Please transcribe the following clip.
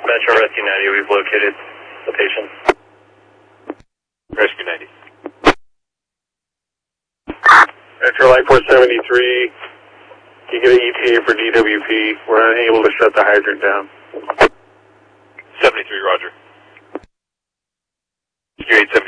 Metro Rescue 90, we've located the patient. Rescue 90. Metro Light 473, you get an ETA for DWP. We're unable to shut the hydrant down. 73, roger. Rescue 873.